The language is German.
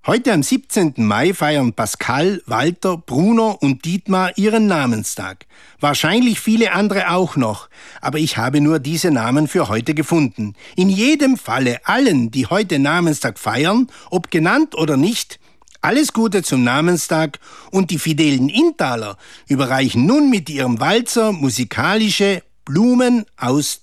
Heute am 17. Mai feiern Pascal, Walter, Bruno und Dietmar ihren Namenstag. Wahrscheinlich viele andere auch noch, aber ich habe nur diese Namen für heute gefunden. In jedem Falle allen, die heute Namenstag feiern, ob genannt oder nicht, alles Gute zum Namenstag, und die fidelen Inntaler überreichen nun mit ihrem Walzer musikalische Blumen aus